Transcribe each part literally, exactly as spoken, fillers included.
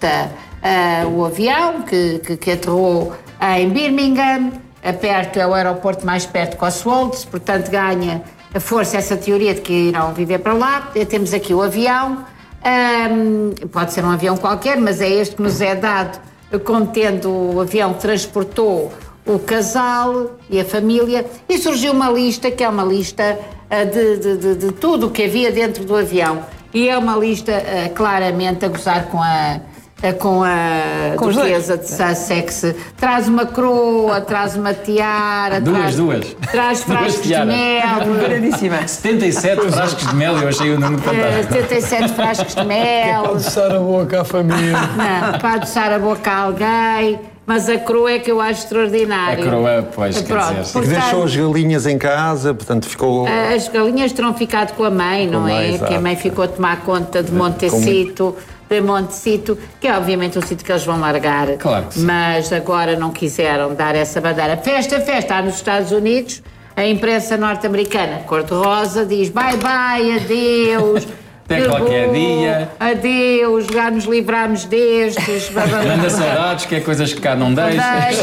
visita uh, o avião que, que, que aterrou em Birmingham, perto, é o aeroporto mais perto de Cotswolds, portanto ganha a força essa teoria de que irão viver para lá. Temos aqui o avião, um, pode ser um avião qualquer, mas é este que nos é dado como tendo o avião que transportou o casal e a família, e surgiu uma lista que é uma lista uh, de, de, de, de tudo o que havia dentro do avião, e é uma lista uh, claramente a gozar com a com a com duquesa de Sussex. Traz uma coroa, traz uma tiara, duas, traz, duas. traz frascos de mel. setenta e sete frascos de mel, eu achei o número fantástico. setenta e sete frascos de mel. Para adoçar a boca à família. Não, para adoçar a boca a alguém. Mas a coroa é que eu acho extraordinária. A coroa, pois, Pronto, quer dizer... Porque deixou as galinhas em casa, portanto ficou... As galinhas terão ficado com a mãe, não é? Exato. Que a mãe ficou a tomar conta de Montecito, de Montecito, que é obviamente um sítio que eles vão largar. Claro que sim. Mas agora não quiseram dar essa bandeira. Festa, festa, há nos Estados Unidos, a imprensa norte-americana, cor-de-rosa, diz bye-bye, adeus... Até qualquer dia. Adeus, já nos livramos destes. Manda saudades, que é coisas que cá não deixam.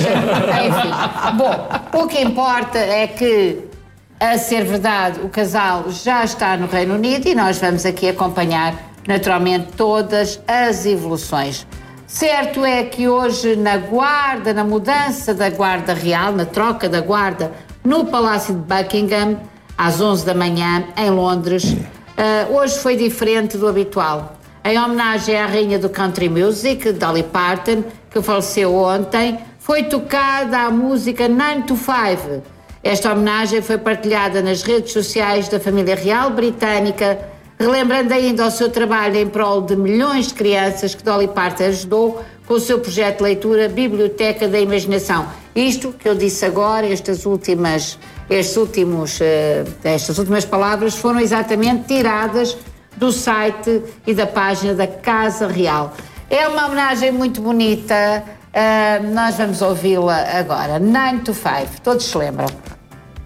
Enfim. Bom, o que importa é que, a ser verdade, o casal já está no Reino Unido e nós vamos aqui acompanhar, naturalmente, todas as evoluções. Certo é que hoje, na guarda, na mudança da guarda real, na troca da guarda no Palácio de Buckingham, às onze da manhã, em Londres, Uh, hoje foi diferente do habitual. Em homenagem à rainha do country music, Dolly Parton, que faleceu ontem, foi tocada a música nine to five. Esta homenagem foi partilhada nas redes sociais da família real britânica, relembrando ainda o seu trabalho em prol de milhões de crianças que Dolly Parton ajudou com o seu projeto de leitura Biblioteca da Imaginação. Isto que eu disse agora, estas últimas... Estes últimos, estas últimas palavras foram exatamente tiradas do site e da página da Casa Real. É uma homenagem muito bonita, uh, nós vamos ouvi-la agora. nine to five, todos se lembram?